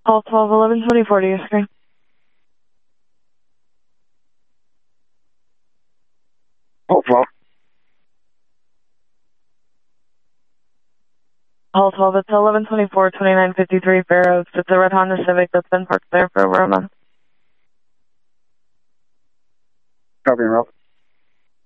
Call 12-11-24 to your screen. Oh, 12. Call 12, it's 11-24-2953 Fair Oaks. It's a red Honda Civic that's been parked there for over a month. Copy, Ralph.